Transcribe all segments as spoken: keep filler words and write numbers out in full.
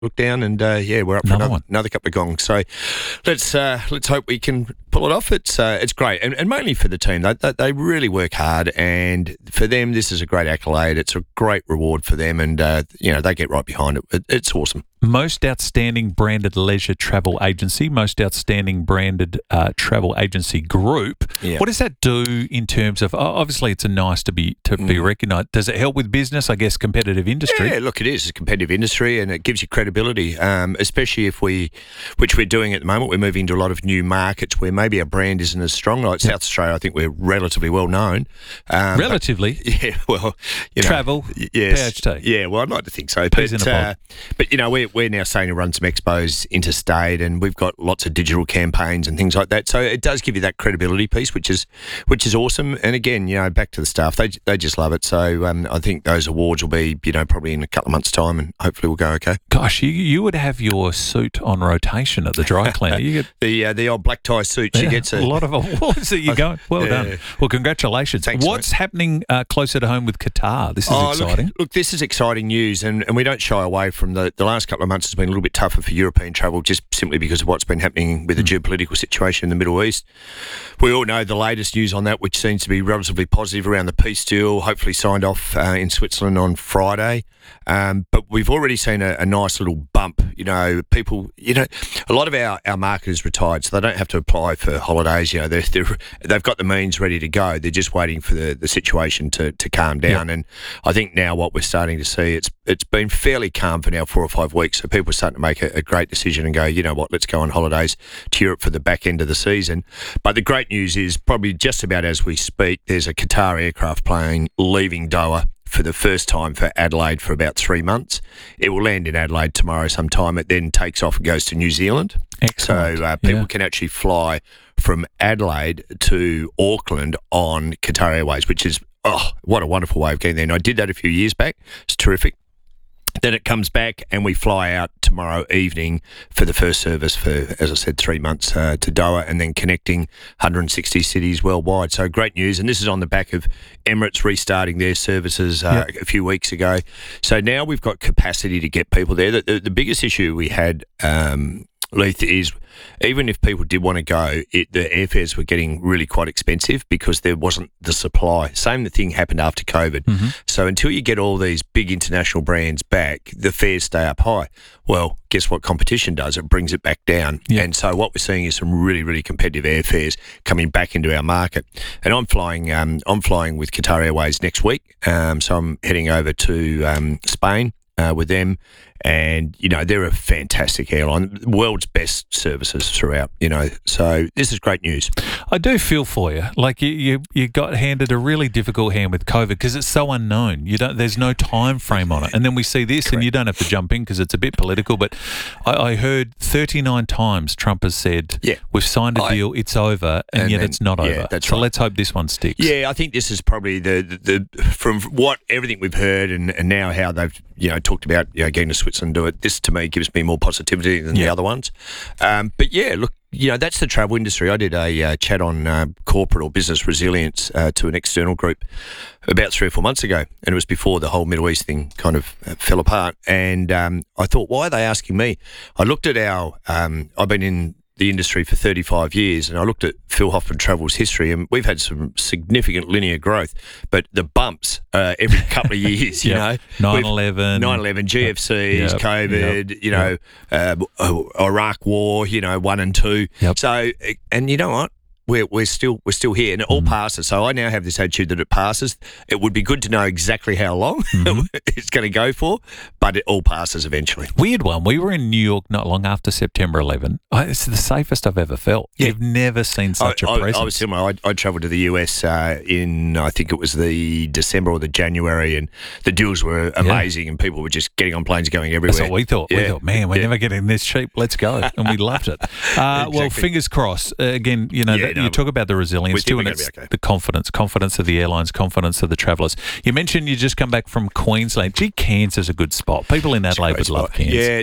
look down, and uh, yeah, we're up for Another another, one. another couple of gongs. So let's uh, let's hope we can pull it off. It's uh, it's great, and, and mainly for the team. They, they they really work hard, and for them, this is a great accolade. It's a great reward for them, and uh, you know they get right behind it. it it's awesome. Most outstanding branded leisure travel agency, most outstanding branded uh, travel agency group. Yeah. What does that do in terms of? Obviously, it's a nice to be to be recognised. Does it help with business? I guess competitive industry. Yeah, look, it is a competitive industry, and it gives you credibility, um, especially if we, which we're doing at the moment, we're moving to a lot of new markets where maybe our brand isn't as strong. Like South Australia, I think we're relatively well known. Um, Relatively, but, yeah. Well, you know, travel, y- yes, P H T. Yeah, well, I'd like to think so. Peas But in a pod. uh, but you know, we're we're now starting to run some expos interstate, and we've got lots of digital campaigns and things like that. So it does give you that credibility piece, which is which is awesome. And again, you know, back to the staff, they they just love it. So um, I think those awards will be, you know, probably in a couple of months' time, and hopefully we'll go okay. Gosh, you you would have your suit on rotation at the dry cleaner. You get The uh, the old black tie suit, she yeah, gets a a, lot of awards that you go. Well Yeah. done. Well, congratulations. Thanks, What's happening uh, closer to home with Qatar? This is Oh, exciting. Look, look, this is exciting news, and, and we don't shy away from the, the last couple of months has been a little bit tougher for European travel, just simply because of what's been happening with the Mm. geopolitical situation in the Middle East. We all know the latest news on that, which seems to be relatively positive around the peace deal, hopefully signed off uh, in Switzerland on Friday. Um, but we've already seen a, a nice little bump. You know, people, you know, a lot of our, our market is retired, so they don't have to apply for holidays. You know, they're, they're, they've got the means ready to go. They're just waiting for the, the situation to, to calm down. Yeah. And I think now what we're starting to see, it's it's been fairly calm for now four or five weeks. So people are starting to make a, a great decision and go, you know what, let's go on holidays to Europe for the back end of the season. But the great news is probably just about as we speak, there's a Qatar aircraft plane leaving Doha for the first time for Adelaide for about three months. It will land in Adelaide tomorrow sometime. It then takes off and goes to New Zealand. Excellent. So uh, people Yeah. can actually fly from Adelaide to Auckland on Qatar Airways, which is, oh, what a wonderful way of getting there. And I did that a few years back. It's terrific. Then it comes back and we fly out tomorrow evening for the first service for, as I said, three months uh, to Doha, and then connecting one hundred sixty cities worldwide. So great news. And this is on the back of Emirates restarting their services uh, Yep. a few weeks ago. So now we've got capacity to get people there. The, the, the biggest issue we had, um, Leith, is even if people did want to go, it, the airfares were getting really quite expensive because there wasn't the supply. Same thing happened after COVID. Mm-hmm. So until you get all these big international brands back, the fares stay up high. Well, guess what competition does? It brings it back down. Yeah. And so what we're seeing is some really, really competitive airfares coming back into our market. And I'm flying, um, I'm flying with Qatar Airways next week. Um, so I'm heading over to um, Spain uh, with them. And, you know, they're a fantastic airline, world's best services throughout, you know. So this is great news. I do feel for you. Like you, you, you got handed a really difficult hand with COVID because it's so unknown. You don't. There's no time frame on it. And then we see this, and you don't have to jump in because it's a bit political. But I, I heard thirty-nine times Trump has said, Yeah. "We've signed a I- deal. It's over," and, And yet then- it's not yeah, over. that's so right. let's hope this one sticks. Yeah, I think this is probably the, the, the from what everything we've heard and, and now how they've, you know, talked about, you know, getting to Switzerland to do it. This to me gives me more positivity than the Yeah. other ones. Um, but yeah, look, you know, that's the travel industry. I did a uh, chat on uh, corporate or business resilience uh, to an external group about three or four months ago, and it was before the whole Middle East thing kind of uh, fell apart. And um, I thought, why are they asking me? I looked at our, um, I've been in the industry for thirty-five years, and I looked at Phil Hoffman Travel's history, and we've had some significant linear growth, but the bumps uh, every couple of years, you Yep. know, nine eleven. nine eleven, G F Cs, Yep. COVID, Yep. you know, uh, Iraq War, you know, one and two. Yep. So, and you know what? We're, we're still we're still here, and it all passes. So I now have this attitude that it passes. It would be good to know exactly how long it's going to go for, but it all passes eventually. Weird one. We were in New York not long after September eleventh. I, it's the safest I've ever felt. Yeah. You've never seen such I, a I- presence. I was similar. I, I travelled to the U S uh, in, I think it was the December or the January, and the deals were amazing, and people were just getting on planes going everywhere. That's what we thought. We Yeah. thought, man, we're Yeah. never getting this cheap. Let's go. And we loved it. Uh, Well, Exactly. fingers crossed. Uh, again, you know, Yeah, that, no, you talk about the resilience we think too, we're and gonna it's be okay. the confidence, confidence of the airlines, confidence of the travellers. You mentioned you just come back from Queensland. Gee, Cairns is a good spot. People in Adelaide Great would love spot. Cairns. Yeah, it's great.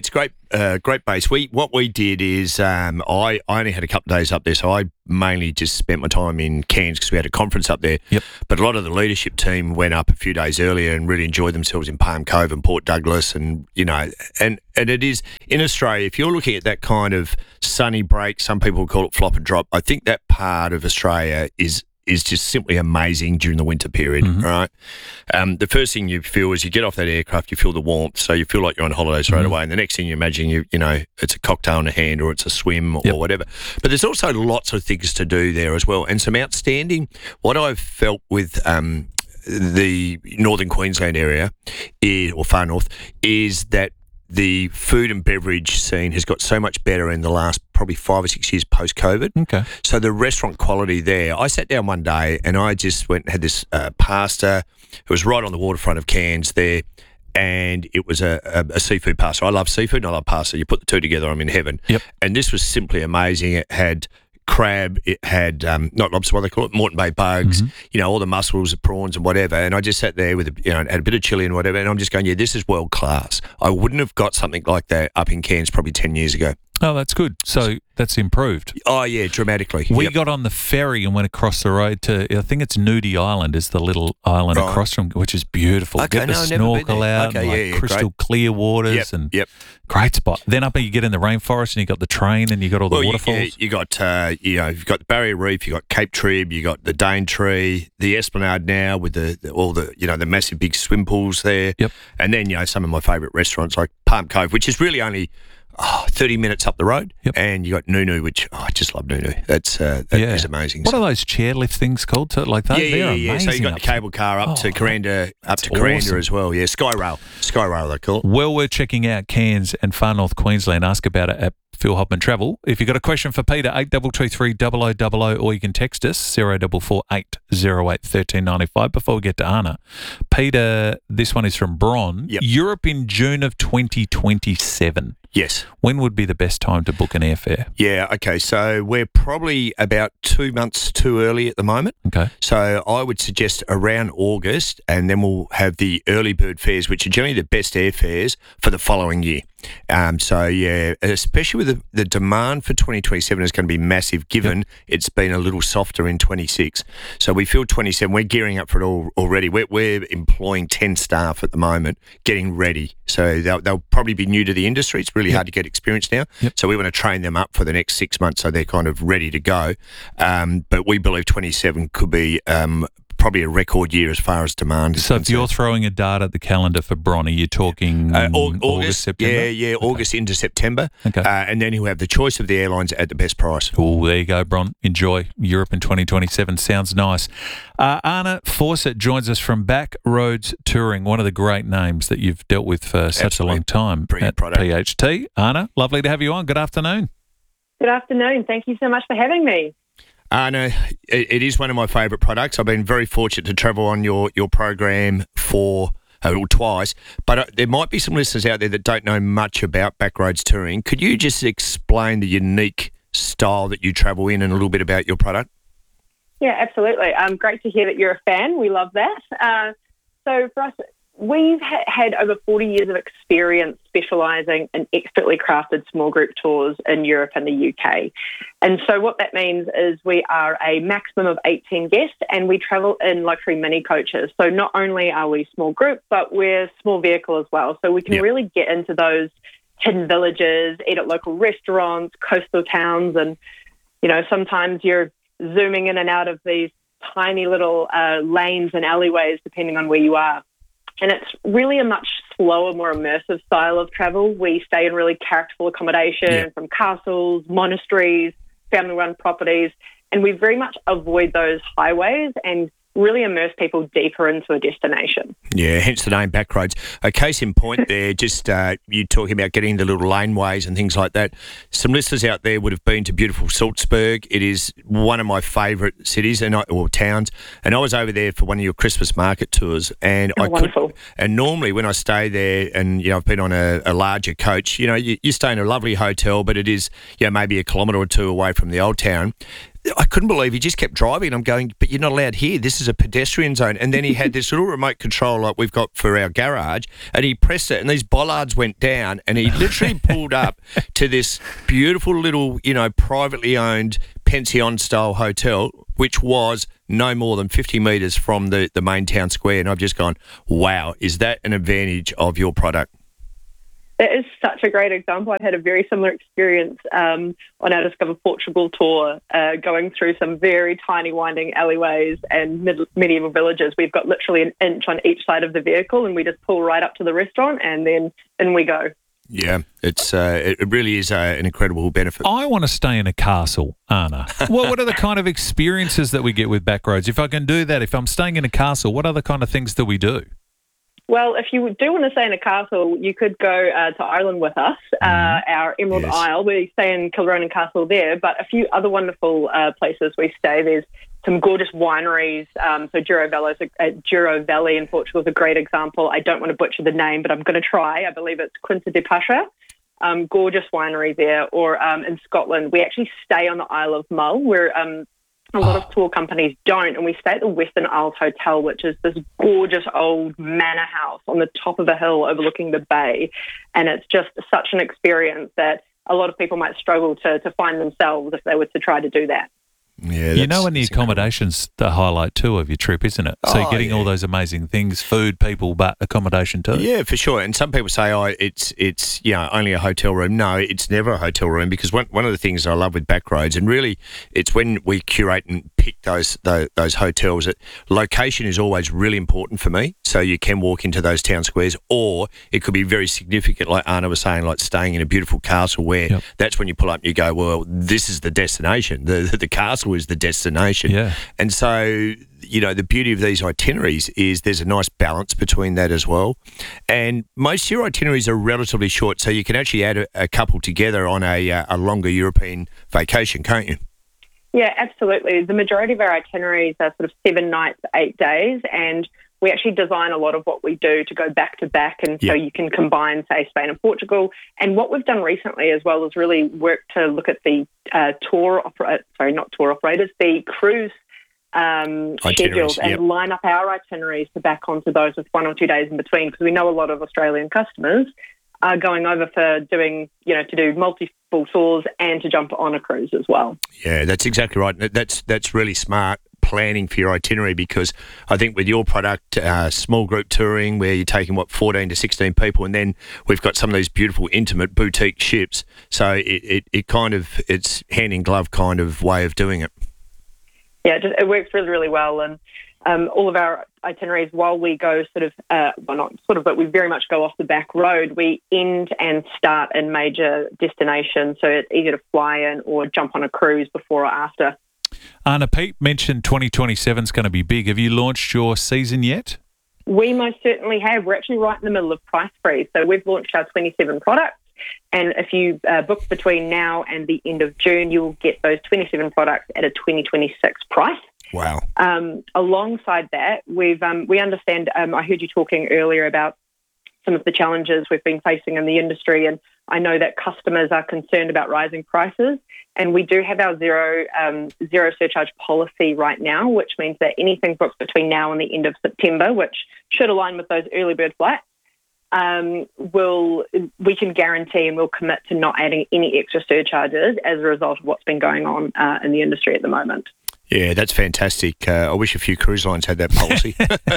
uh, great base. We what we did is um, I I only had a couple of days up there, so I mainly just spent my time in Cairns because we had a conference up there. Yep. But a lot of the leadership team went up a few days earlier and really enjoyed themselves in Palm Cove and Port Douglas, and you know, and and it is in Australia. If you're looking at that kind of sunny break, some people call it flop and drop. I think that part of Australia is. is just simply amazing during the winter period, Mm-hmm. right? Um, the first thing you feel is you get off that aircraft, you feel the warmth, so you feel like you're on holiday straight Mm-hmm. away, and the next thing you imagine, you you know, it's a cocktail in a hand or it's a swim Yep. or whatever. But there's also lots of things to do there as well, and some outstanding, what I've felt with um, the northern Queensland area, is, or far north, is that the food and beverage scene has got so much better in the last probably five or six years post-COVID. Okay. So the restaurant quality there, I sat down one day and I just went and had this uh, pasta. It was right on the waterfront of Cairns there, and it was a, a, a seafood pasta. I love seafood and I love pasta. You put the two together, I'm in heaven. Yep. And this was simply amazing. It had crab, it had, um, not lobster, what they call it, Moreton Bay bugs, Mm-hmm. you know, all the mussels, the prawns and whatever. And I just sat there with, a, you know, had a bit of chili and whatever, and I'm just going, yeah, this is world class. I wouldn't have got something like that up in Cairns probably ten years ago. Oh, that's good. So that's improved. Oh, yeah, dramatically. We Yep. got on the ferry and went across the road to, I think it's Nudie Island is the little island Right. across from, which is beautiful. Okay, Get the no, I've never been snorkel there. out, Okay, and like yeah, yeah, crystal great. clear waters, Yep, and yep. great spot. Then up you get in the rainforest and you got the train and you got all the Well, you, waterfalls. you, you got, uh, you know, you've got the Barrier Reef, you got Cape Trib, you got the Daintree, the Esplanade now with the, the all the, you know, the massive big swim pools there. Yep. And then, you know, some of my favourite restaurants like Palm Cove, which is really only oh, thirty minutes up the road. Yep. And you got Nunu, which oh, I just love Nunu. That's uh, that Yeah. is amazing. What So- are those chairlift things called? To, like that? yeah, yeah, They're yeah. amazing. So you got the up cable car up Oh, to Coranda, up to Coranda awesome. as well. Yeah, Skyrail, Skyrail they call it. Well, we're checking out Cairns and Far North Queensland. Ask about it at Phil Hopman Travel. If you've got a question for Peter, eight two two three, double oh double oh, or you can text us, zero four four eight zero eight one three nine five. Before we get to Anna, Peter, this one is from Bron. Yep. Europe in June of twenty twenty-seven. Yes. When would be the best time to book an airfare? Yeah, okay. So we're probably about two months too early at the moment. Okay. So I would suggest around August, and then we'll have the early bird fares, which are generally the best airfares for the following year. Um, so, yeah, especially with the, the demand for twenty twenty-seven is going to be massive, given it's been a little softer in twenty-six. So we feel twenty-seven, we're gearing up for it all already. We're, we're employing ten staff at the moment, getting ready. So they'll, they'll probably be new to the industry. It's really Yep. hard to get experience now. Yep. So we want to train them up for the next six months so they're kind of ready to go. Um, but we believe twenty-seven could be um, probably a record year as far as demand is So if you're concerned. throwing a dart at the calendar for Bron, are you talking Uh, Au- August, August, September? yeah, yeah, August into September, Okay. uh, and then he'll have the choice of the airlines at the best price. Oh, there you go, Bron. Enjoy Europe in twenty twenty-seven. Sounds nice. Uh, Anna Fawcett joins us from Backroads Touring, one of the great names that you've dealt with for such Absolutely. a long time Brilliant at product. P H T. Anna, lovely to have you on. Good afternoon. Good afternoon. Thank you so much for having me. Uh, no, it, it is one of my favourite products. I've been very fortunate to travel on your, your program for uh, well, twice, but uh, there might be some listeners out there that don't know much about Backroads Touring. Could you just explain the unique style that you travel in and a little bit about your product? Yeah, absolutely. Um, great to hear that you're a fan. We love that. Uh, so for us, we've ha- had over forty years of experience specialising in expertly crafted small group tours in Europe and the U K. And so what that means is we are a maximum of eighteen guests and we travel in luxury mini coaches. So not only are we small group, but we're small vehicle as well. So we can Yep. really get into those hidden villages, eat at local restaurants, coastal towns. And, you know, sometimes you're zooming in and out of these tiny little uh, lanes and alleyways, depending on where you are. And it's really a much slower, more immersive style of travel. We stay in really characterful accommodation Yeah. from castles, monasteries, family-run properties, and we very much avoid those highways and really immerse people deeper into a destination. Yeah, hence the name Backroads. A case in point there, just uh, you talking about getting the little laneways and things like that. Some listeners out there would have been to beautiful Salzburg. It is one of my favourite cities and I, or towns. And I was over there for one of your Christmas market tours, and Oh, I wonderful. could. And normally when I stay there, and you know I've been on a, a larger coach, you know you, you stay in a lovely hotel, but it is you know maybe a kilometre or two away from the old town. I couldn't believe he just kept driving. I'm going, but you're not allowed here. This is a pedestrian zone. And then he had this little remote control like we've got for our garage, and he pressed it, and these bollards went down, and he literally pulled up to this beautiful little, you know, privately owned pension-style hotel, which was no more than fifty metres from the, the main town square. And I've just gone, wow, is that an advantage of your product? That is such a great example. I had a very similar experience um, on our Discover Portugal tour, uh, going through some very tiny winding alleyways and mid- medieval villages. We've got literally an inch on each side of the vehicle, and we just pull right up to the restaurant, and then in we go. Yeah, it's uh, it really is uh, an incredible benefit. I want to stay in a castle, Anna. Well, what are the kind of experiences that we get with Backroads? If I can do that, if I'm staying in a castle, what other kind of things do we do? Well, if you do want to stay in a castle, you could go uh, to Ireland with us, uh, our Emerald Yes. Isle. We stay in Kilronan Castle there, but a few other wonderful uh, places we stay. There's some gorgeous wineries. Um, so Douro Valley, uh, Douro Valley in Portugal is a great example. I don't want to butcher the name, but I'm going to try. I believe it's Quinta de Pasha. Um, gorgeous winery there. Or um, in Scotland, we actually stay on the Isle of Mull, where um, a lot of tour companies don't, and we stay at the Western Isles Hotel, which is this gorgeous old manor house on the top of a hill overlooking the bay, and it's just such an experience that a lot of people might struggle to, to find themselves if they were to try to do that. Yeah, You know, and the accommodation's the highlight too of your trip, isn't it? So Oh, you're getting yeah. all those amazing things, food, people, but accommodation too. Yeah, for sure. And some people say, oh, it's, it's you know, only a hotel room. No, it's never a hotel room, because one, one of the things I love with Backroads, and really it's when we curate and pick those, those, those hotels, that location is always really important for me. So you can walk into those town squares, or it could be very significant, like Anna was saying, like staying in a beautiful castle where Yep. that's when you pull up and you go, well, this is the destination. The, the castle is the destination. Yeah. And so, you know, the beauty of these itineraries is there's a nice balance between that as well. And most of your itineraries are relatively short, so you can actually add a, a couple together on a, uh, a longer European vacation, can't you? Yeah, absolutely. The majority of our itineraries are sort of seven nights, eight days, and we actually design a lot of what we do to go back to back, and so Yeah. you can combine, say, Spain and Portugal. And what we've done recently as well is really work to look at the uh, tour opera- sorry, not tour operators, the cruise um, Itineraries, schedules, and yep. line up our itineraries to back onto those with one or two days in between, because we know a lot of Australian customers are going over for doing, you know, to do multiple tours and to jump on a cruise as well. Yeah, that's exactly right. That's that's really smart planning for your itinerary, because I think with your product, uh, small group touring, where you're taking, what, fourteen to sixteen people, and then we've got some of these beautiful, intimate boutique ships. So it, it, it kind of, it's hand-in-glove kind of way of doing it. Yeah, it, just, it works really, really well. And um, all of our itineraries, while we go sort of, uh, well, not sort of, but we very much go off the back road, we end and start in major destinations. So it's easy to fly in or jump on a cruise before or after. Anna, Pete mentioned twenty twenty-seven is going to be big. Have you launched your season yet? We most certainly have. We're actually right in the middle of Price Freeze. So we've launched our twenty-seven products. And if you uh, book between now and the end of June, you will get those twenty-seven products at a twenty twenty-six price. Wow. Um, alongside that, we've um, we understand, um, I heard you talking earlier about some of the challenges we've been facing in the industry, and I know that customers are concerned about rising prices, and we do have our zero um, zero surcharge policy right now, which means that anything booked between now and the end of September, which should align with those early bird flights, um, will we can guarantee and we'll commit to not adding any extra surcharges as a result of what's been going on uh, in the industry at the moment. Yeah, that's fantastic. Uh, I wish a few cruise lines had that policy.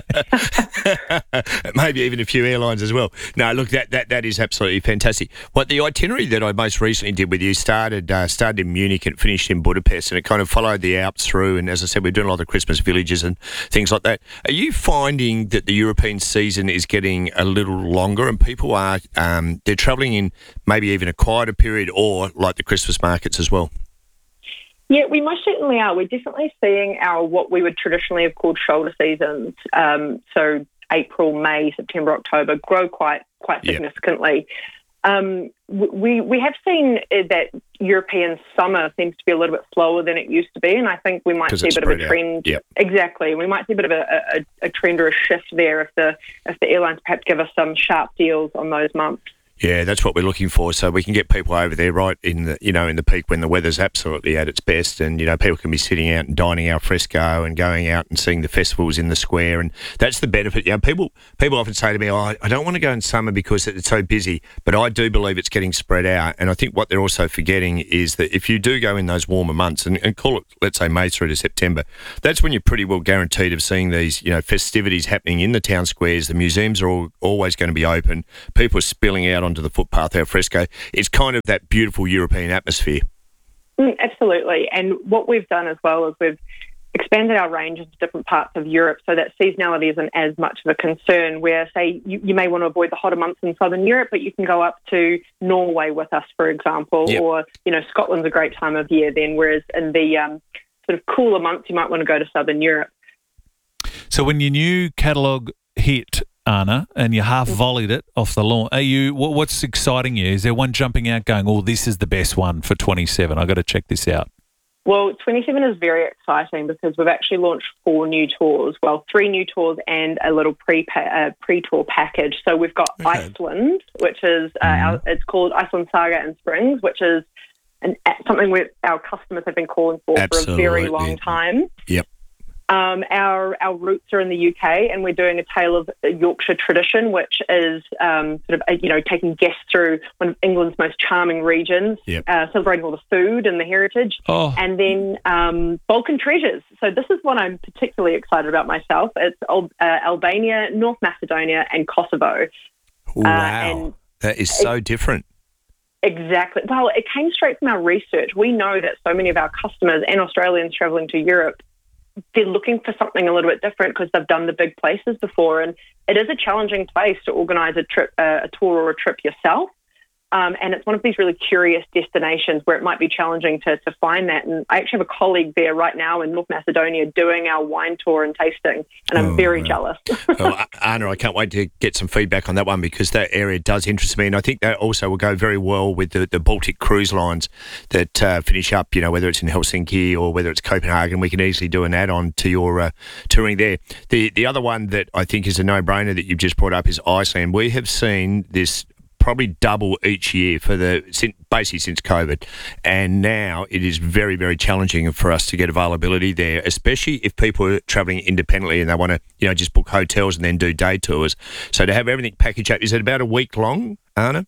Maybe even a few airlines as well. No, look, that, that, that is absolutely fantastic. What the itinerary that I most recently did with you started uh, started in Munich and finished in Budapest, and it kind of followed the Alps through. And as I said, we're doing a lot of Christmas villages and things like that. Are you finding that the European season is getting a little longer, and people are um, they're travelling in maybe even a quieter period, or like the Christmas markets as well? Yeah, we most certainly are. We're definitely seeing our what we would traditionally have called shoulder seasons, um, so April, May, September, October, grow quite quite Yep. significantly. Um, we we have seen that European summer seems to be a little bit slower than it used to be, and I think we might 'Cause see a it's bit of a spread out. trend. Yep. Exactly, we might see a bit of a, a, a trend or a shift there if the if the airlines perhaps give us some sharp deals on those months. Yeah, that's what we're looking for. So we can get people over there right in the, you know, in the peak when the weather's absolutely at its best, and you know, people can be sitting out and dining al fresco and going out and seeing the festivals in the square, and that's the benefit. You know, people people often say to me, "Oh, I don't want to go in summer because it's so busy," but I do believe it's getting spread out. And I think what they're also forgetting is that if you do go in those warmer months and, and call it, let's say May through to September, that's when you're pretty well guaranteed of seeing these, you know, festivities happening in the town squares. The museums are all, always going to be open. People are spilling out onto the footpath al fresco. It's kind of that beautiful European atmosphere. Mm, absolutely. And what we've done as well is we've expanded our range into different parts of Europe so that seasonality isn't as much of a concern, where, say, you, you may want to avoid the hotter months in southern Europe, but you can go up to Norway with us, for example, yep. or, you know, Scotland's a great time of year then, whereas in the um, sort of cooler months, you might want to go to southern Europe. So when your new catalogue hit, Anna, and you half volleyed it off the lawn, are you? What, what's exciting you? Is there one jumping out going, oh, this is the best one for twenty-seven? I've got to check this out. Well, twenty-seven is very exciting because we've actually launched four new tours. Well, three new tours and a little pre uh, pre-tour package. So we've got okay. Iceland, which is uh, mm. our, it's called Iceland Saga and Springs, which is an, something we, our customers have been calling for Absolutely. for a very long time. Yep. Um, our our roots are in the U K, and we're doing a Tale of Yorkshire tradition, which is um, sort of you know taking guests through one of England's most charming regions, yep. uh, celebrating all the food and the heritage, oh. and then um, Balkan treasures. So this is one I'm particularly excited about myself. It's uh, Albania, North Macedonia, and Kosovo. Wow, uh, and that is so it, different. Exactly. Well, it came straight from our research. We know that so many of our customers and Australians travelling to Europe, they're looking for something a little bit different because they've done the big places before, and it is a challenging place to organise a trip, uh, a tour or a trip yourself. Um, and it's one of these really curious destinations where it might be challenging to, to find that. And I actually have a colleague there right now in North Macedonia doing our wine tour and tasting, and I'm oh, very wow. jealous. Well, Anna, I can't wait to get some feedback on that one because that area does interest me. And I think that also will go very well with the, the Baltic cruise lines that uh, finish up, you know, whether it's in Helsinki or whether it's Copenhagen. We can easily do an add-on to your uh, touring there. The, the other one that I think is a no-brainer that you've just brought up is Iceland. We have seen this probably double each year for the basically since COVID, and now it is very, very challenging for us to get availability there, especially if people are travelling independently and they want to, you know, just book hotels and then do day tours. So to have everything packaged up, is it about a week long, Anna?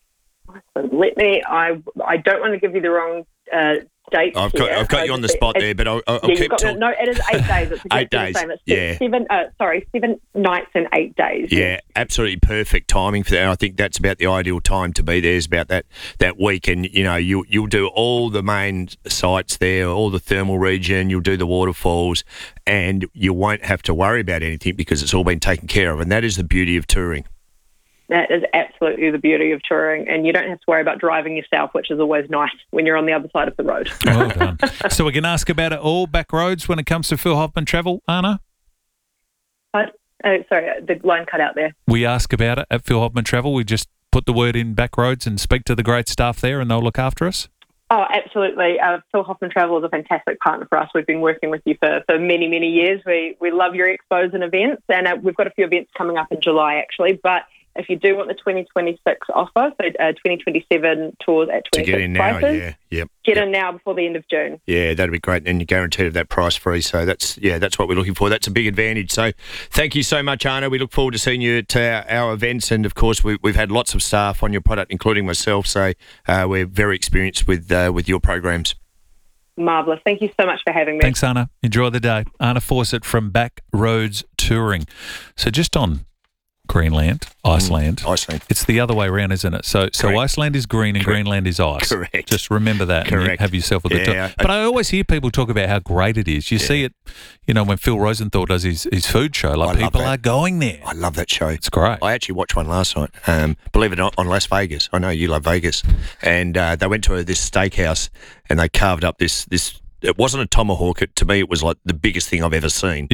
Let me. I I don't want to give you the wrong uh, date. I've got here. I've got you on the spot there, but I'll, I'll yeah, keep talking. No, it is eight days. It's eight days. The same. It's yeah. Seven. Uh, sorry, seven nights and eight days. Yeah, absolutely perfect timing for that. I think that's about the ideal time to be there. Is about that that week, and you know you you'll do all the main sites there, all the thermal region. You'll do the waterfalls, and you won't have to worry about anything because it's all been taken care of. And that is the beauty of touring. That is absolutely the beauty of touring, and you don't have to worry about driving yourself, which is always nice when you're on the other side of the road. Well done. So we can ask about it all, back roads, when it comes to Phil Hoffmann Travel, Anna? But, uh, sorry, the line cut out there. We ask about it at Phil Hoffmann Travel. We just put the word in back roads and speak to the great staff there, and they'll look after us? Oh, absolutely. Uh, Phil Hoffmann Travel is a fantastic partner for us. We've been working with you for, for many, many years. We we love your expos and events, and uh, we've got a few events coming up in July, actually, but if you do want the twenty twenty-six offer, so uh, twenty twenty-seven tours at twenty-six to get in now, prices, yeah, yep, get yep. in now before the end of June. Yeah, that'd be great, and you're guaranteed of that price free. So that's yeah, that's what we're looking for. That's a big advantage. So thank you so much, Anna. We look forward to seeing you at our, our events, and of course we, we've had lots of staff on your product, including myself. So uh, we're very experienced with uh, with your programs. Marvellous. Thank you so much for having me. Thanks, Anna. Enjoy the day. Anna Fawcett from Back Roads Touring. So just on Greenland, Iceland. Mm, Iceland. It's the other way around, isn't it? So so Correct. Iceland is green and Correct. Greenland is ice. Correct. Just remember that. Correct. And you have yourself a good Yeah, time. But I always hear people talk about how great it is. You Yeah. see it, you know, when Phil Rosenthal does his, his food show, like I love people that. are going there. I love that show. It's great. I actually watched one last night. Um, believe it or not, on Las Vegas. I know you love Vegas, and uh, they went to this steakhouse and they carved up this this. It wasn't a tomahawk. It, to me, it was like the biggest thing I've ever seen. Yep.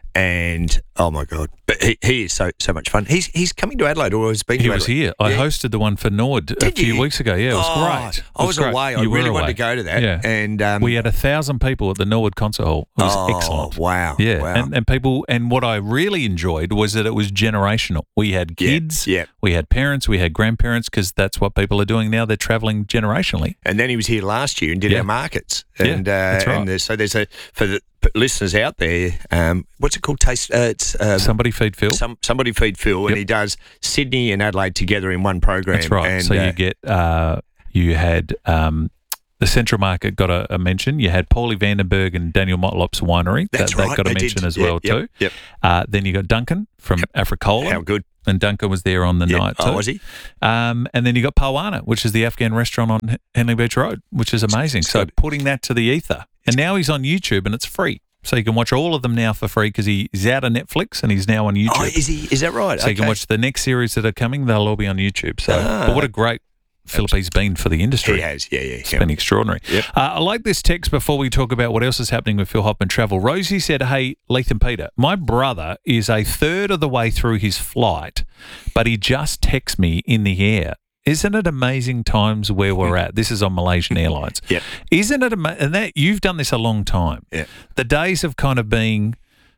And oh my god, but he, he is so so much fun. He's he's coming to Adelaide, or has been. He to was Adelaide. here. I Yeah. hosted the one for Nord a Did few you? weeks ago. Yeah, it was Oh, great. It I was great. away. I You were really wanted away. to go to that. Yeah. And um, We had a thousand people at the Norwood Concert Hall. It was oh, excellent. Wow. Yeah, Wow. and, and people, and what I really enjoyed was that it was generational. We had Yeah, kids, yeah. we had parents, we had grandparents, because that's what people are doing now. They're travelling generationally. And then he was here last year and did Yeah. our markets. Yeah, And uh, that's right. and there's, so there's a for the for listeners out there. Um, what's it called? Taste. Uh, it's uh, Somebody feed Phil. some somebody feed Phil, and Yep. he does Sydney and Adelaide together in one program. That's right. And, so uh, you get, uh, you had um, the Central Market got a, a mention. You had Paulie Vandenberg and Daniel Motlop's winery. That's that, right. That got a they mention did. as Yeah, well yep, too. Yep. Uh, then you got Duncan from Africola. How good. And Duncan was there on the Yep. night too. Oh, was he? Um, and then you got Pawana, which is the Afghan restaurant on Henley Beach Road, which is amazing. So good. putting that to the ether. And now he's on YouTube and it's free. So you can watch all of them now for free because he's out of Netflix and he's now on YouTube. Oh, is he? Is that right? So you can Okay. watch the next series that are coming. They'll all be on YouTube. So, Ah. but what a great Philip he's been for the industry. He has. Yeah, yeah. It's yeah. been extraordinary. Yep. Uh, I like this text before we talk about what else is happening with Phil Hoffman Travel. Rosie said, hey, Leith and Peter, my brother is a third of the way through his flight, but he just texts me in the air. Isn't it amazing times where we're at? This is on Malaysian Airlines. Yep. Isn't it amazing? And that you've done this a long time. Yeah. The days of kind of being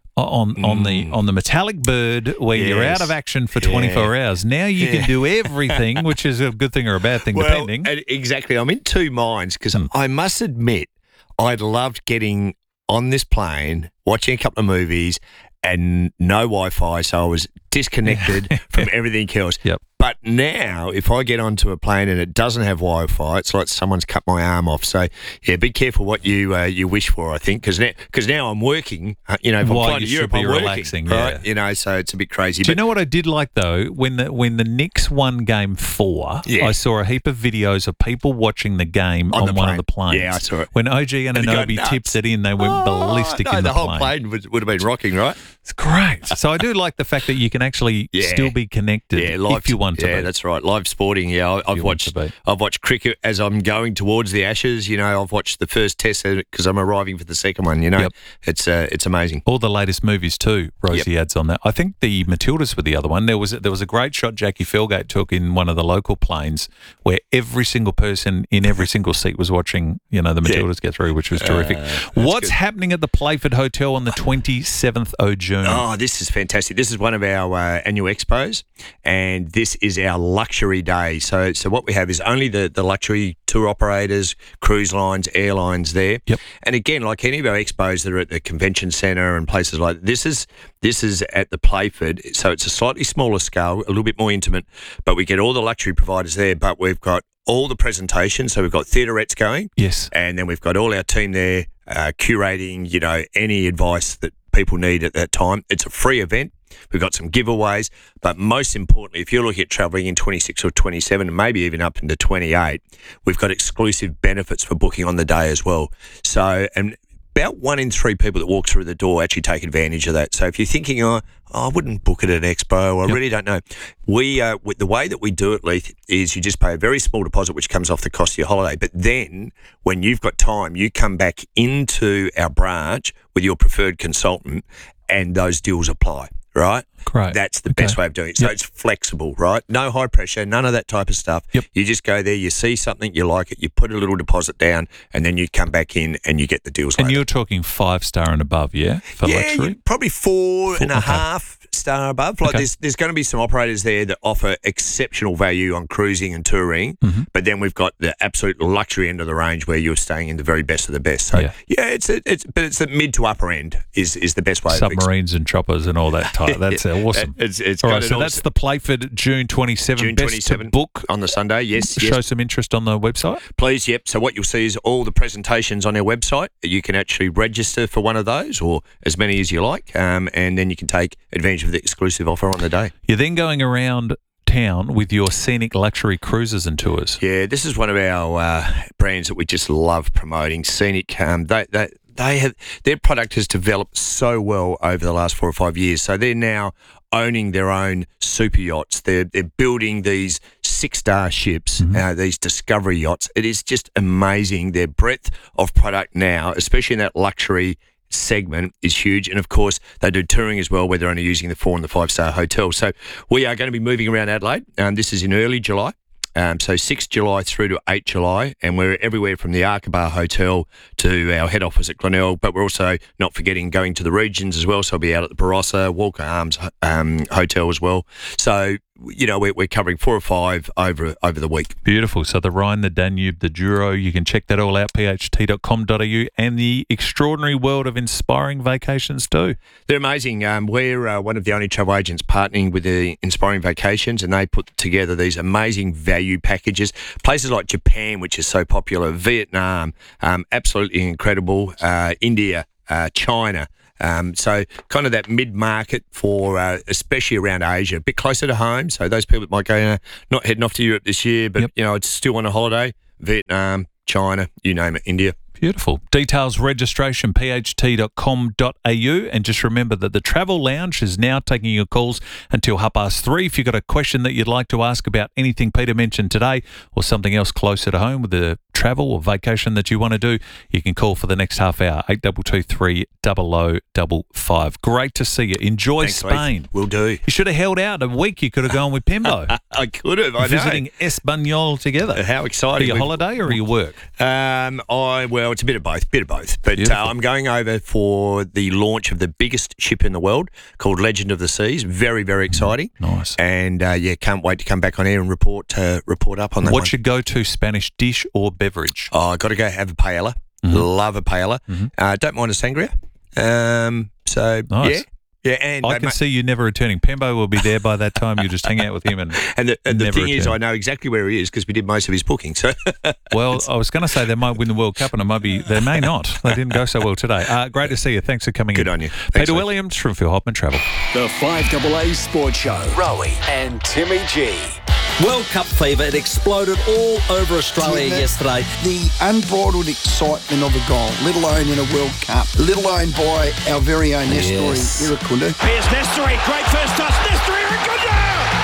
on on the on the metallic bird where you're Yes. out of action for twenty-four hours. Now you Yeah. can do everything, which is a good thing or a bad thing, Well, depending. and exactly. I'm in two minds because Hmm. I must admit I loved getting on this plane, watching a couple of movies, and no Wi-Fi, so I was disconnected from everything else. Yep. But now, if I get onto a plane and it doesn't have Wi-Fi, it's like someone's cut my arm off. So, yeah, be careful what you uh, you wish for, I think, because now, cause now I'm working. Uh, you know, if I'm While flying you to should Europe, be I'm relaxing, working, yeah. right? You know, so it's a bit crazy. Do you but know what I did like though? When the when the Knicks won Game Four, Yeah. I saw a heap of videos of people watching the game On on, the one plane. of the planes. Yeah, I saw it. When O G And they go Anunoby nuts. tips it in, they went Oh, ballistic no, in the, the whole plane. plane would, would have been rocking, right? It's great. So I do like the fact that you can actually Yeah. still be connected Yeah, live if you want to Yeah, be. that's right. Live sporting. Yeah, I, I've you want watched. to be. I've watched cricket as I'm going towards the Ashes. You know, I've watched the first Test because I'm arriving for the second one. You know, Yep. it's uh, it's amazing. All the latest movies too. Rosie adds on that. I think the Matildas were the other one. There was there was a great shot Jackie Felgate took in one of the local planes where every single person in every single seat was watching. You know, the Yeah. Matildas get through, which was terrific. What's good. happening at the Playford Hotel on the twenty-seventh of June? Oh, this is fantastic. This is one of our uh, annual expos, and this is our luxury day. So, so what we have is only the, the luxury tour operators, cruise lines, airlines there. Yep. And again, like any of our expos that are at the convention centre and places like this is this is at the Playford. So it's a slightly smaller scale, a little bit more intimate, but we get all the luxury providers there. But we've got all the presentations. So we've got theatrettes going. Yes. And then we've got all our team there uh, curating, you know, any advice that people need at that time. It's a free event. We've got some giveaways, but most importantly, if you're looking at travelling in twenty-six or twenty-seven, and maybe even up into twenty-eight, we've got exclusive benefits for booking on the day as well. So, and about one in three people that walk through the door actually take advantage of that. So if you're thinking, oh, I wouldn't book it at an expo, I Yep. really don't know. We, uh, with the way that we do it, Leith, is you just pay a very small deposit, which comes off the cost of your holiday. But then when you've got time, you come back into our branch with your preferred consultant and those deals apply. Right? Great. That's the Okay. best way of doing it. So Yep. it's flexible, right? No high pressure, none of that type of stuff. Yep. You just go there, you see something, you like it, you put a little deposit down, and then you come back in and you get the deals And later. you're talking five star and above, yeah, for yeah, luxury. you- probably four, Four- and a okay. half star above. Like Okay. there's there's going to be some operators there that offer exceptional value on cruising and touring, Mm-hmm. but then we've got the absolute luxury end of the range where you're staying in the very best of the best. So Yeah. yeah, it's a, it's but it's the mid to upper end is is the best way. of ex- Submarines and choppers and all that type. That's Yeah. awesome. It's it's All got right, an so awesome- that's the Playford June twenty-seventh. June Best to twenty-seventh book. on the Sunday. Yes, yes. Show some interest on the website. Please, yep. So what you'll see is all the presentations on our website. You can actually register for one of those or as many as you like, um, and then you can take advantage of the exclusive offer on the day. You're then going around town with your scenic luxury cruises and tours. Yeah, this is one of our uh, brands that we just love promoting. Scenic, um, they, they, they have their product has developed so well over the last four or five years. So they're now owning their own super yachts. They're they're building these six star ships, Mm-hmm. uh, these discovery yachts. It is just amazing their breadth of product now, especially in that luxury segment is huge. And of course, they do touring as well, where they're only using the four and the five star hotels. So we are going to be moving around Adelaide. Um, this is in early July. Um, so sixth July through to eighth July, and we're everywhere from the Arkaba Hotel to our head office at Glenelg, but we're also not forgetting going to the regions as well. So I'll be out at the Barossa, Walker Arms um, Hotel as well. So, you know, we're, we're covering four or five over over the week. Beautiful. So the Rhine, the Danube, the Douro, you can check that all out, p h t dot com dot a u, and the extraordinary world of Inspiring Vacations too. They're amazing. Um, we're uh, one of the only travel agents partnering with the Inspiring Vacations, and they put together these amazing value packages. Places like Japan, which is so popular, Vietnam, um, absolutely incredible, uh, India, uh, China. Um, so kind of that mid-market for, uh, especially around Asia, a bit closer to home. So those people that might go, you know, not heading off to Europe this year, but, yep. you know, it's still on a holiday, Vietnam, China, you name it, India. Beautiful. Details, registration, p h t dot com dot a u. And just remember that the Travel Lounge is now taking your calls until half past three. If you've got a question that you'd like to ask about anything Peter mentioned today or something else closer to home with the travel or vacation that you want to do, you can call for the next half hour, eight two two three, zero zero five five. Great to see you. Enjoy Thanks, Spain. Mate. Will do. You should have held out a week. You could have gone with Pimbo. I could have, I Visiting know. Espanyol together. How exciting. Are you We've- holiday or are you work? Um, I well, it's a bit of both, bit of both. But uh, I'm going over for the launch of the biggest ship in the world called Legend of the Seas. Very, very exciting. Nice. And uh, yeah, can't wait to come back on air and report uh, report up on that. What's one. your go-to Spanish dish or beverage? Oh, I got to go have a paella. Mm-hmm. Love a paella. Mm-hmm. Uh, don't mind a sangria. Um, so Nice. yeah. Yeah, and I mate, can mate, see you never returning. Pembo will be there by that time. You just hang out with him and and the, and the never thing is, return. I know exactly where he is because we did most of his booking. So Well, I was going to say they might win the World Cup, and it might be they may not. They didn't go so well today. Uh, great to see you. Thanks for coming good in. on you. Thanks, Peter mate. Williams from Phil Hoffman Travel. The five A A Sports Show. Rowie and Timmy G. World Cup fever, it exploded all over Australia Yeah, yesterday. The unbridled excitement of a goal, let alone in a World Cup, let alone by our very own Nestori Yes. Irakundu. Here's Nestori, great first touch, Nestori Irakundu!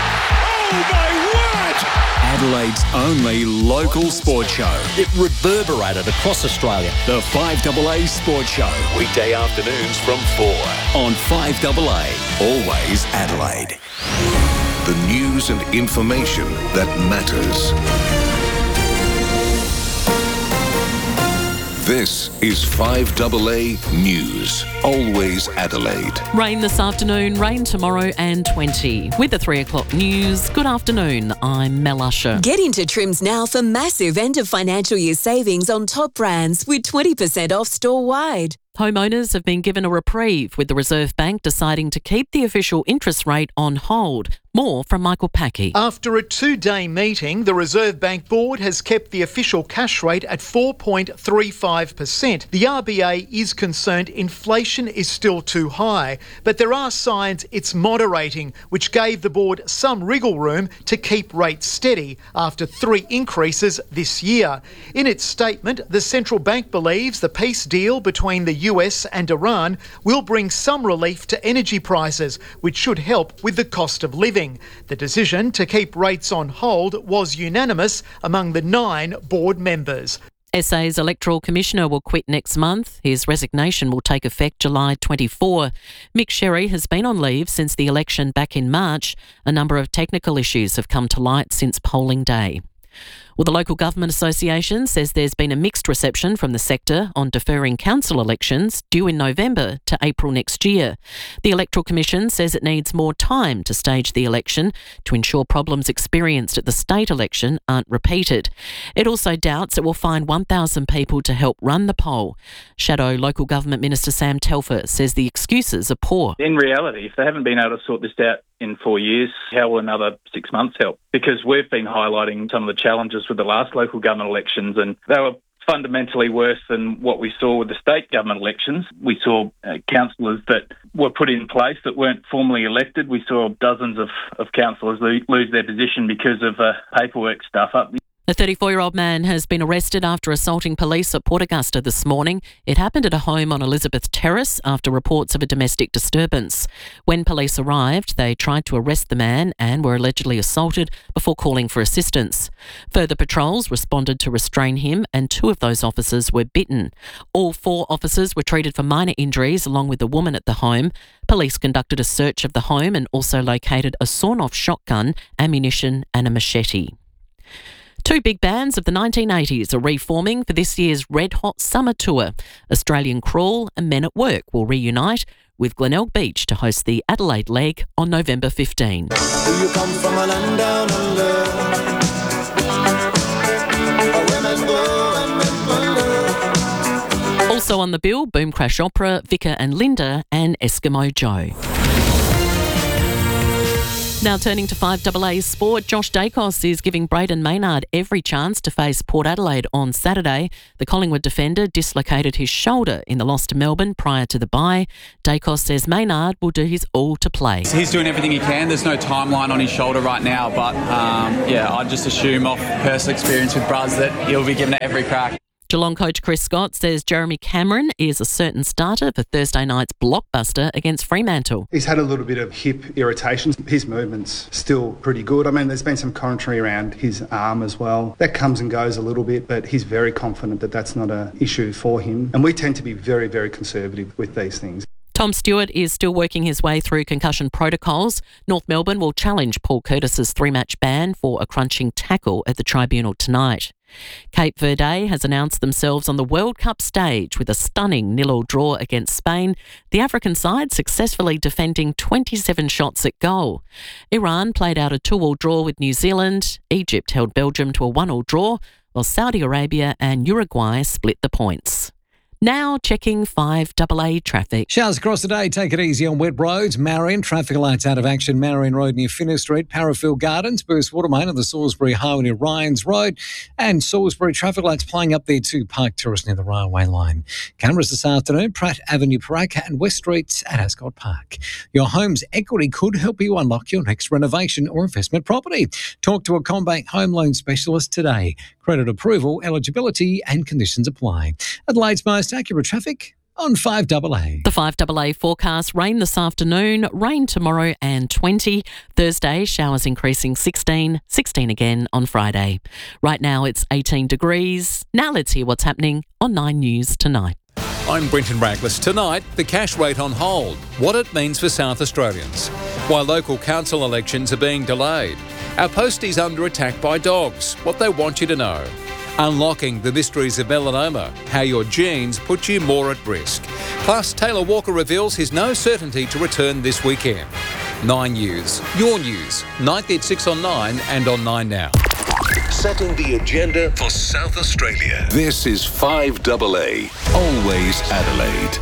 Oh my word! Adelaide's only local sports show. It reverberated across Australia. The five A A Sports Show. Weekday afternoons from four on five A A. Always Adelaide. The news and information that matters. This is five A A News. Always Adelaide. Rain this afternoon, rain tomorrow and twenty. With the three o'clock news, good afternoon, I'm Mel Usher. Get into Trims now for massive end of financial year savings on top brands with twenty percent off store-wide. Homeowners have been given a reprieve with the Reserve Bank deciding to keep the official interest rate on hold. More from Michael Packy. After a two-day meeting, the Reserve Bank Board has kept the official cash rate at four point three five percent. The R B A is concerned inflation is still too high, but there are signs it's moderating, which gave the board some wriggle room to keep rates steady after three increases this year. In its statement, the central bank believes the peace deal between the U S and Iran will bring some relief to energy prices, which should help with the cost of living. The decision to keep rates on hold was unanimous among the nine board members. S A's electoral commissioner will quit next month. His resignation will take effect July twenty-fourth. Mick Sherry has been on leave since the election back in March. A number of technical issues have come to light since polling day. Well, the Local Government Association says there's been a mixed reception from the sector on deferring council elections due in November to April next year. The Electoral Commission says it needs more time to stage the election to ensure problems experienced at the state election aren't repeated. It also doubts it will find one thousand people to help run the poll. Shadow Local Government Minister Sam Telfer says the excuses are poor. In reality, if they haven't been able to sort this out in four years, how will another six months help? Because we've been highlighting some of the challenges with the last local government elections, and they were fundamentally worse than what we saw with the state government elections. We saw uh, councillors that were put in place that weren't formally elected. We saw dozens of, of councillors lo- lose their position because of uh, paperwork stuff up. A thirty-four-year-old man has been arrested after assaulting police at Port Augusta this morning. It happened at a home on Elizabeth Terrace after reports of a domestic disturbance. When police arrived, they tried to arrest the man and were allegedly assaulted before calling for assistance. Further patrols responded to restrain him, and two of those officers were bitten. All four officers were treated for minor injuries along with the woman at the home. Police conducted a search of the home and also located a sawn-off shotgun, ammunition and a machete. Two big bands of the nineteen eighties are reforming for this year's Red Hot Summer Tour. Australian Crawl and Men at Work will reunite, with Glenelg Beach to host the Adelaide leg on November fifteenth. Do you come from a land down under? Women go and men wonder. Also on the bill, Boom Crash Opera, Vicar and Linda and Eskimo Joe. Now turning to five A A sport, Josh Dacos is giving Braden Maynard every chance to face Port Adelaide on Saturday. The Collingwood defender dislocated his shoulder in the loss to Melbourne prior to the bye. Dacos says Maynard will do his all to play. He's doing everything he can. There's no timeline on his shoulder right now, but um, yeah, I'd just assume off personal experience with Braz that he'll be given it every crack. Geelong coach Chris Scott says Jeremy Cameron is a certain starter for Thursday night's blockbuster against Fremantle. He's had a little bit of hip irritation. His movement's still pretty good. I mean, there's been some commentary around his arm as well. That comes and goes a little bit, but he's very confident that that's not an issue for him. And we tend to be very, very conservative with these things. Tom Stewart is still working his way through concussion protocols. North Melbourne will challenge Paul Curtis's three-match ban for a crunching tackle at the tribunal tonight. Cape Verde has announced themselves on the World Cup stage with a stunning nil-all draw against Spain, the African side successfully defending twenty-seven shots at goal. Iran played out a two-all draw with New Zealand, Egypt held Belgium to a one-all draw, while Saudi Arabia and Uruguay split the points. Now checking five A A traffic. Showers across the day. Take it easy on wet roads. Marion, traffic lights out of action. Marion Road near Finner Street. Parafield Gardens. Burst Water Main on the Salisbury Highway near Ryans Road. And Salisbury traffic lights playing up there too. Park Terrace near the railway line. Cameras this afternoon. Pratt Avenue, Paraka and West Streets at Ascot Park. Your home's equity could help you unlock your next renovation or investment property. Talk to a CommBank home loan specialist today. Credit approval, eligibility and conditions apply. Adelaide's most accurate traffic on five A A. The five A A forecast: rain this afternoon, rain tomorrow and twenty. Thursday, showers increasing sixteen, sixteen again on Friday. Right now it's eighteen degrees. Now let's hear what's happening on Nine News tonight. I'm Brenton Raglas. Tonight, the cash rate on hold, what it means for South Australians. While local council elections are being delayed, our posties under attack by dogs, what they want you to know. Unlocking the mysteries of melanoma, how your genes put you more at risk. Plus, Taylor Walker reveals his no certainty to return this weekend. Nine News, your news, ninety at six on Nine and on Nine Now. Setting the agenda for South Australia. This is five A A, always Adelaide.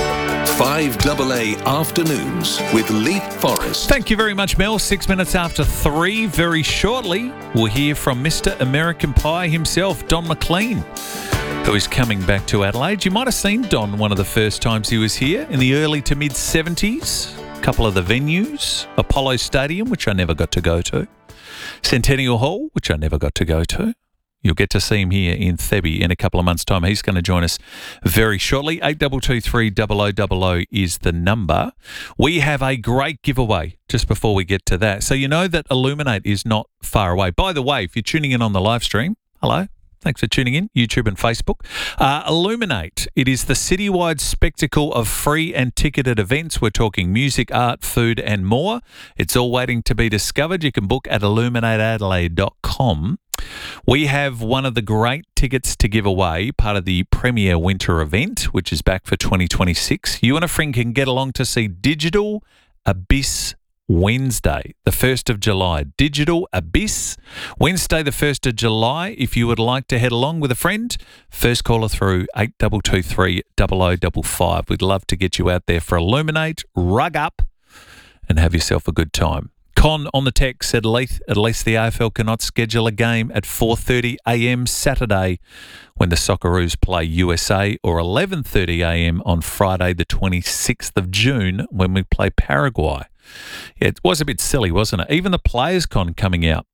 five A A Afternoons with Leith Forrest. Thank you very much, Mel. Six minutes after three. Very shortly, we'll hear from Mister American Pie himself, Don McLean, who is coming back to Adelaide. You might have seen Don one of the first times he was here in the early to mid-seventies. A couple of the venues, Apollo Stadium, which I never got to go to, Centennial Hall, which I never got to go to. You'll get to see him here in Thebby in a couple of months' time. He's going to join us very shortly. eight two two three double oh double oh is the number. We have a great giveaway just before we get to that. So you know that Illuminate is not far away. By the way, if you're tuning in on the live stream, hello. Thanks for tuning in, YouTube and Facebook. Uh, Illuminate, it is the citywide spectacle of free and ticketed events. We're talking music, art, food and more. It's all waiting to be discovered. You can book at illuminate adelaide dot com. We have one of the great tickets to give away, part of the Premier Winter event, which is back for twenty twenty-six. You and a friend can get along to see Digital Abyss Wednesday, the first of July. Digital Abyss, Wednesday, the first of July. If you would like to head along with a friend, first caller through eight two two three double oh double five. We'd love to get you out there for Illuminate, rug up, and have yourself a good time. Con on the text said, Leith, at least the A F L cannot schedule a game at four thirty a m Saturday when the Socceroos play U S A, or eleven thirty a m on Friday the twenty-sixth of June when we play Paraguay. Yeah, it was a bit silly, wasn't it? Even the Players Con coming out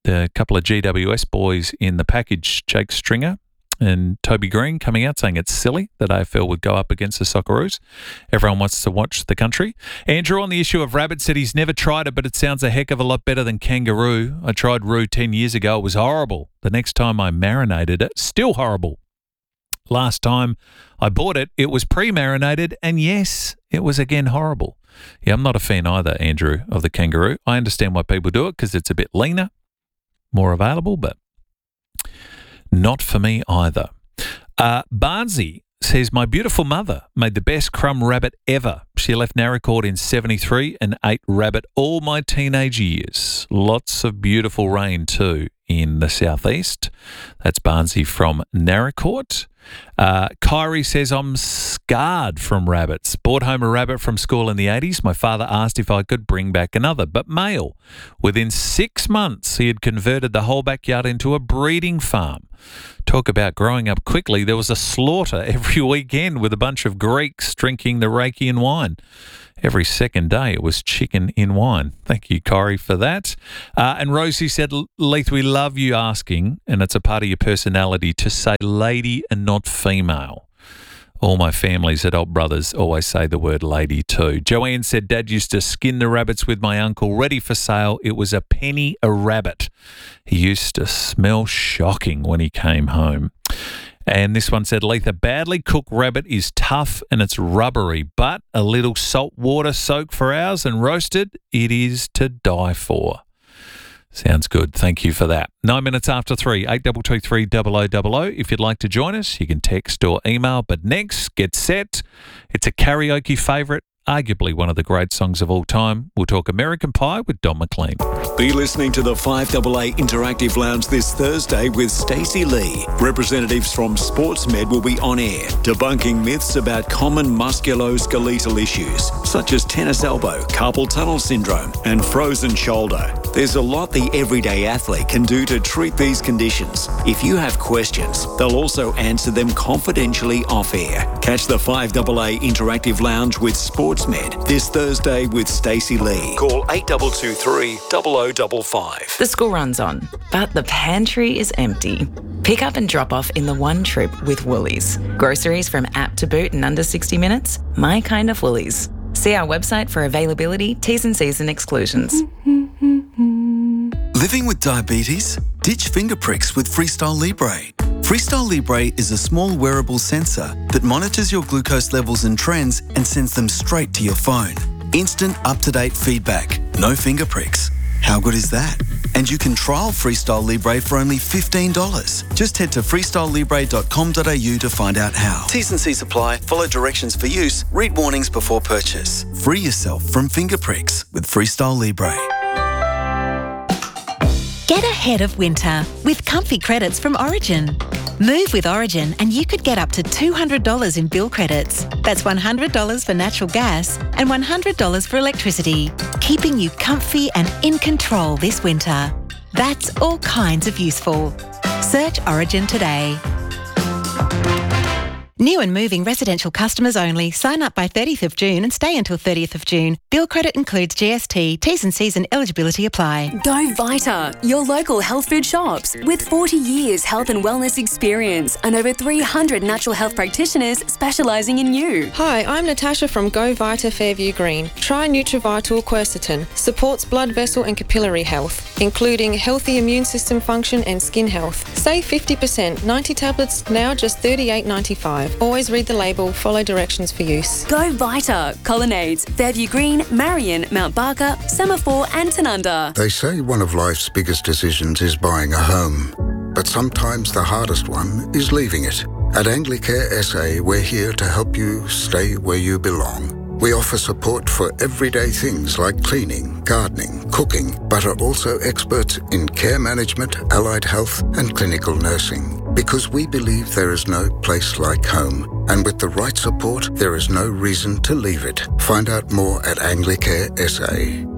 The couple of G W S boys in the package, Jake Stringer and Toby Green, coming out saying it's silly that A F L would go up against the Socceroos. Everyone wants to watch the country. Andrew, on the issue of rabbit, said he's never tried it, but it sounds a heck of a lot better than kangaroo. I tried roo ten years ago. It was horrible. The next time I marinated it, still horrible. Last time I bought it, it was pre-marinated, and yes, it was again horrible. Yeah, I'm not a fan either, Andrew, of the kangaroo. I understand why people do it because it's a bit leaner, more available, but not for me either. Uh, Barnsey says, my beautiful mother made the best crumb rabbit ever. She left Naracoorte in seventy-three and ate rabbit all my teenage years. Lots of beautiful rain too in the southeast. That's Barnsey from Naracoorte. Uh, Kyrie says, I'm scarred from rabbits. Brought home a rabbit from school in the eighties. My father asked if I could bring back another, but male. Within six months, he had converted the whole backyard into a breeding farm. Talk about growing up quickly. There was a slaughter every weekend with a bunch of Greeks drinking the Rakian wine. Every second day it was chicken in wine. Thank you, Kyrie, for that. Uh, and Rosie said, Leith, we love you asking, and it's a part of your personality, to say lady and not female. All my families at Old Brothers always say the word lady too. Joanne said, Dad used to skin the rabbits with my uncle, ready for sale. It was a penny a rabbit. He used to smell shocking when he came home. And this one said, Leith, a badly cooked rabbit is tough and it's rubbery, but a little salt water soaked for hours and roasted, it is to die for. Sounds good. Thank you for that. Nine minutes after three, eight two two three, double oh double oh. If you'd like to join us, you can text or email. But next, get set. It's a karaoke favourite, arguably one of the great songs of all time. We'll talk American Pie with Don McLean. Be listening to the five A A Interactive Lounge this Thursday with Stacey Lee. Representatives from SportsMed will be on air, debunking myths about common musculoskeletal issues, such as tennis elbow, carpal tunnel syndrome, and frozen shoulder. There's a lot the everyday athlete can do to treat these conditions. If you have questions, they'll also answer them confidentially off air. Catch the five A A Interactive Lounge with SportsMed this Thursday with Stacey Lee. Call eight two two three, double oh double five. The school runs on, but the pantry is empty. Pick up and drop off in the one trip with Woolies. Groceries from app to boot in under sixty minutes. My kind of Woolies. See our website for availability, T's and C's and exclusions. Living with diabetes? Ditch finger pricks with Freestyle Libre. Freestyle Libre is a small wearable sensor that monitors your glucose levels and trends and sends them straight to your phone. Instant up-to-date feedback. No finger pricks. How good is that? And you can trial Freestyle Libre for only fifteen dollars. Just head to freestyle libre dot com dot a u to find out how. T's and C's apply. Follow directions for use. Read warnings before purchase. Free yourself from finger pricks with Freestyle Libre. Get ahead of winter with comfy credits from Origin. Move with Origin and you could get up to two hundred dollars in bill credits. That's one hundred dollars for natural gas and one hundred dollars for electricity, keeping you comfy and in control this winter. That's all kinds of useful. Search Origin today. New and moving residential customers only. Sign up by thirtieth of June and stay until thirtieth of June. Bill credit includes G S T. T's and C's and eligibility apply. Go Vita, your local health food shops. With forty years health and wellness experience and over three hundred natural health practitioners specialising in you. Hi, I'm Natasha from Go Vita Fairview Green. Try Nutrivital Quercetin. Supports blood vessel and capillary health, including healthy immune system function and skin health. Save fifty percent. ninety tablets, now just thirty-eight ninety-five. Always read the label, follow directions for use. Go Vita, Colonnades, Fairview Green, Marion, Mount Barker, Semaphore and Tanunda. They say one of life's biggest decisions is buying a home. But sometimes the hardest one is leaving it. At Anglicare S A, we're here to help you stay where you belong. We offer support for everyday things like cleaning, gardening, cooking, but are also experts in care management, allied health, and clinical nursing. Because we believe there is no place like home. And with the right support, there is no reason to leave it. Find out more at Anglicare S A.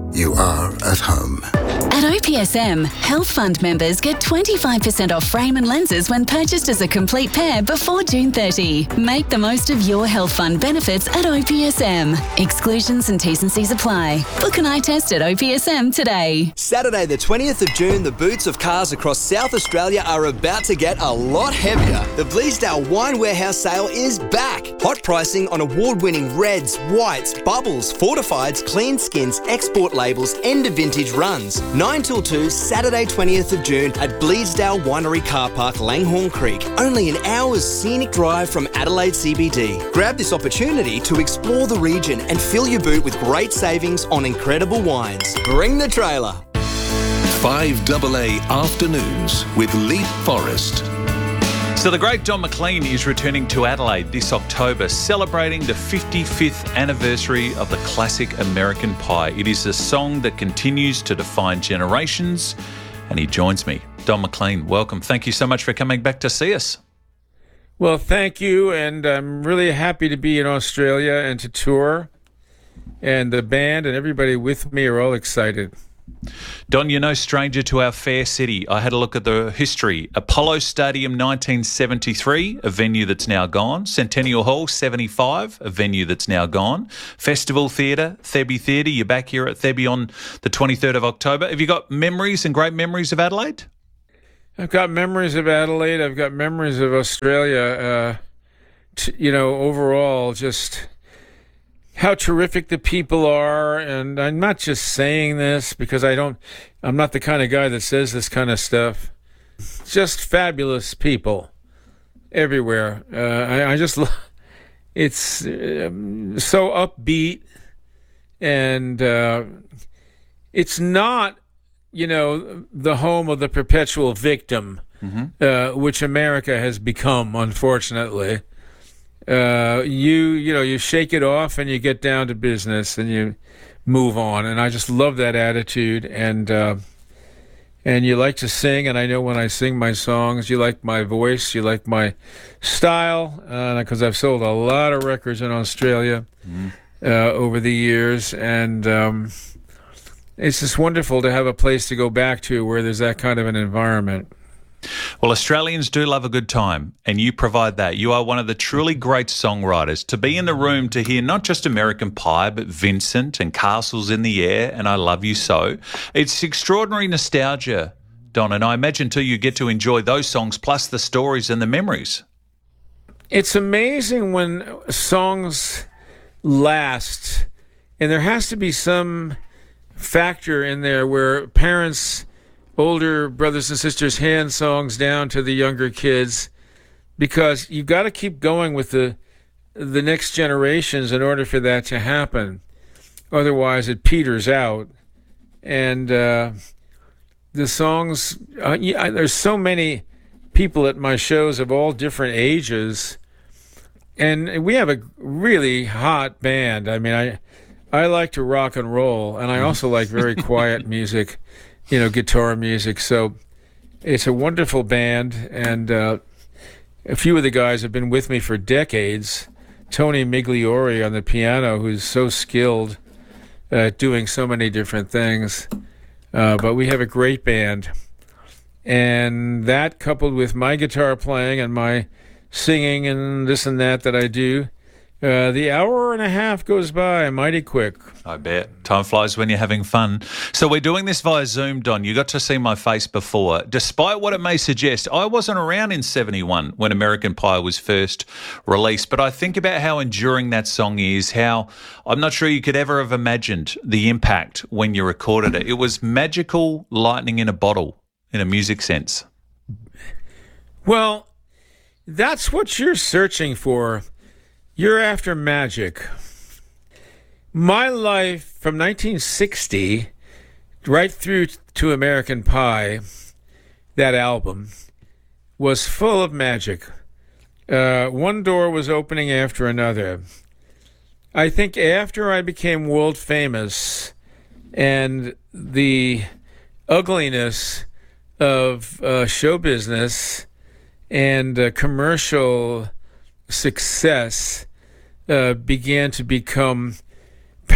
you are at home. At O P S M, Health Fund members get twenty-five percent off frame and lenses when purchased as a complete pair before June thirtieth. Make the most of your Health Fund benefits at O P S M. Exclusions and T's and C's apply. Book an eye test at O P S M today. Saturday the twentieth of June, the boots of cars across South Australia are about to get a lot heavier. The Bleasdale Wine Warehouse sale is back. Hot pricing on award-winning reds, whites, bubbles, fortifieds, clean skins, export labels, end of vintage runs. nine till two, Saturday twentieth of June at Bleasdale Winery Car Park, Langhorne Creek. Only an hour's scenic drive from Adelaide C B D. Grab this opportunity to explore the region and fill your boot with great savings on incredible wines. Bring the trailer. five double A Afternoons with Leap Forrest. So the great Don McLean is returning to Adelaide this October, celebrating the fifty-fifth anniversary of the classic American Pie. It is a song that continues to define generations, and he joins me. Don McLean, welcome. Thank you so much for coming back to see us. Well, thank you, and I'm really happy to be in Australia and to tour, and the band and everybody with me are all excited. Don, you're no stranger to our fair city. I had a look at the history. Apollo Stadium, nineteen seventy-three, a venue that's now gone. Centennial Hall, seventy-five, a venue that's now gone. Festival Theatre, Thebby Theatre, you're back here at Thebby on the twenty-third of October. Have you got memories and great memories of Adelaide? I've got memories of Adelaide. I've got memories of Australia. Uh, t- you know, overall, just how terrific the people are. And I'm not just saying this because I don't, I'm not the kind of guy that says this kind of stuff. Just fabulous people everywhere. Uh, I, I just, it's uh, so upbeat, and uh, it's not, you know, the home of the perpetual victim, mm-hmm. uh, which America has become, unfortunately. Uh, you, you know, you shake it off and you get down to business and you move on. And I just love that attitude. And, uh, and you like to sing. And I know when I sing my songs, you like my voice, you like my style, uh, because I've sold a lot of records in Australia, mm-hmm. uh, over the years. And, um, it's just wonderful to have a place to go back to where there's that kind of an environment. Well, Australians do love a good time, and you provide that. You are one of the truly great songwriters. To be in the room to hear not just American Pie, but Vincent and Castles in the Air and I Love You So. It's extraordinary nostalgia, Don, and I imagine too you get to enjoy those songs plus the stories and the memories. It's amazing when songs last, and there has to be some factor in there where parents, older brothers and sisters, hand songs down to the younger kids, because you've got to keep going with the the next generations in order for that to happen. Otherwise, it peters out. And uh, the songs, uh, yeah, there's so many people at my shows of all different ages, and we have a really hot band. I mean, I I like to rock and roll, and I also like very quiet music, you know, guitar music. So it's a wonderful band, and uh, a few of the guys have been with me for decades. Tony Migliori on the piano, who's so skilled at doing so many different things. Uh, but we have a great band. And that, coupled with my guitar playing and my singing and this and that that I do, Uh, the hour and a half goes by mighty quick. I bet. Time flies when you're having fun. So we're doing this via Zoom, Don. You got to see my face before. Despite what it may suggest, I wasn't around in seventy-one when American Pie was first released, but I think about how enduring that song is, how I'm not sure you could ever have imagined the impact when you recorded it. It was magical lightning in a bottle in a music sense. Well, that's what you're searching for. You're after magic. My life from nineteen sixty right through to American Pie, that album, was full of magic. Uh, one door was opening after another. I think after I became world famous and the ugliness of uh, show business and uh, commercial success Uh, began to become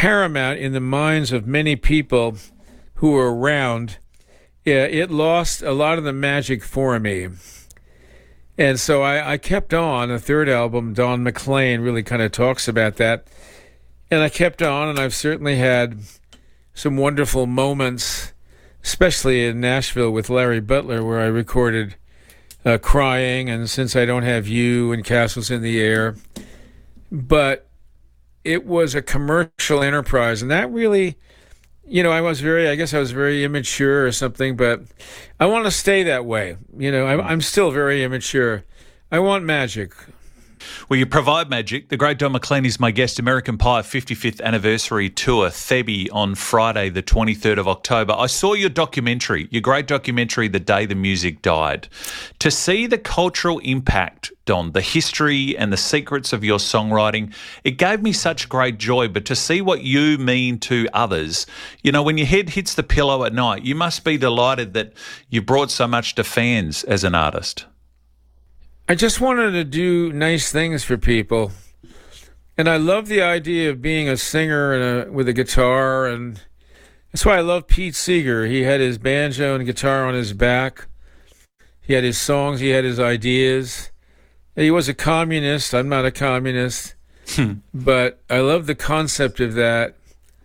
paramount in the minds of many people who were around, yeah, it lost a lot of the magic for me. And so I, I kept on. The third album, Don McLean, really kind of talks about that. And I kept on, and I've certainly had some wonderful moments, especially in Nashville with Larry Butler, where I recorded uh, Crying and Since I Don't Have You and Castles in the Air. But it was a commercial enterprise, and that really, you know, I was very, I guess I was very immature or something, but I want to stay that way. You know, I'm, I'm still very immature. I want magic. Well, you provide magic. The great Don McLean is my guest. American Pie fifty-fifth Anniversary Tour, Thebe, on Friday, the twenty-third of October. I saw your documentary, your great documentary, The Day the Music Died. To see the cultural impact, Don, the history and the secrets of your songwriting, it gave me such great joy. But to see what you mean to others, you know, when your head hits the pillow at night, you must be delighted that you brought so much to fans as an artist. I just wanted to do nice things for people. And I love the idea of being a singer and a, with a guitar. And that's why I love Pete Seeger. He had his banjo and guitar on his back. He had his songs. He had his ideas. He was a communist. I'm not a communist. But I love the concept of that.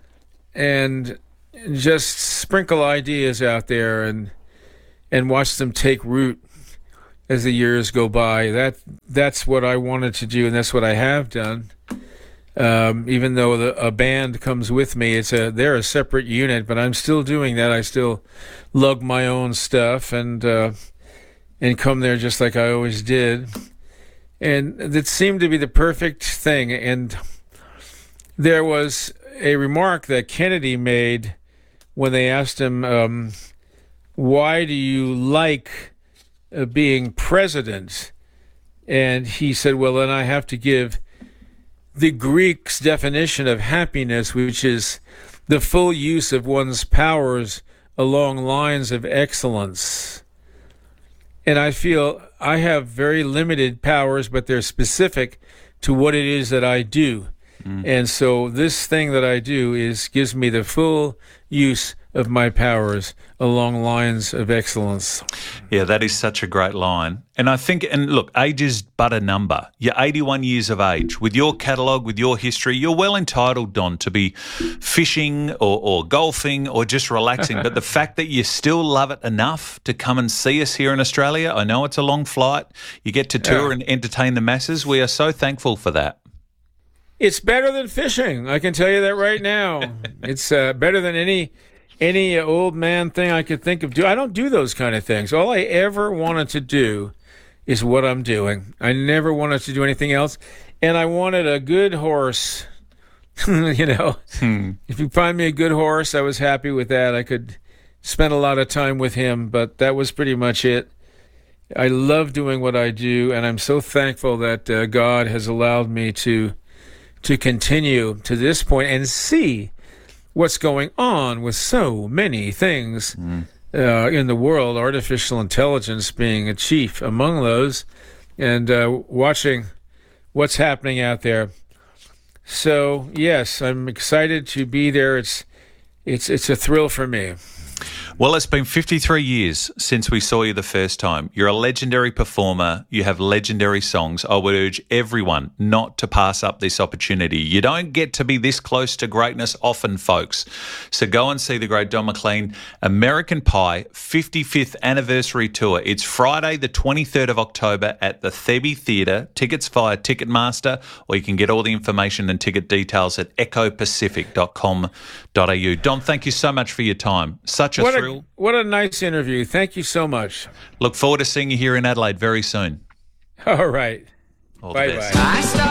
And just sprinkle ideas out there and and watch them take root as the years go by. That that's what I wanted to do, and that's what I have done. Um, even though the, a band comes with me, it's a they're a separate unit, but I'm still doing that. I still lug my own stuff and uh, and come there just like I always did. And it seemed to be the perfect thing. And there was a remark that Kennedy made when they asked him, um, why do you like Uh, being president? And he said, well, then I have to give the Greeks' definition of happiness, which is the full use of one's powers along lines of excellence. And I feel I have very limited powers, but they're specific to what it is that I do. Mm. And so this thing that I do is gives me the full use of my powers along lines of excellence. Yeah, that is such a great line. And I think, and look, age is but a number. You're eighty-one years of age. With your catalogue, with your history, you're well entitled, Don, to be fishing or, or golfing or just relaxing. But the fact that you still love it enough to come and see us here in Australia, I know it's a long flight. You get to tour yeah. and entertain the masses. We are so thankful for that. It's better than fishing. I can tell you that right now. It's uh, better than any... Any old man thing I could think of do. I don't do those kind of things. All I ever wanted to do is what I'm doing. I never wanted to do anything else. And I wanted a good horse. you know, hmm. If you find me a good horse, I was happy with that. I could spend a lot of time with him, but that was pretty much it. I love doing what I do, and I'm so thankful that uh, God has allowed me to to continue to this point and see what's going on with so many things mm. uh, in the world, artificial intelligence being a chief among those, and uh, watching what's happening out there. So, yes, I'm excited to be there. It's it's it's a thrill for me. Well, it's been fifty-three years since we saw you the first time. You're a legendary performer. You have legendary songs. I would urge everyone not to pass up this opportunity. You don't get to be this close to greatness often, folks. So go and see the great Don McLean American Pie fifty-fifth Anniversary Tour. It's Friday, the twenty-third of October at the Thebe Theatre. Tickets via Ticketmaster, or you can get all the information and ticket details at echo pacific dot com dot a u. Don, thank you so much for your time. Such a what thrill. A, what a nice interview. Thank you so much. Look forward to seeing you here in Adelaide very soon. All right. All bye bye.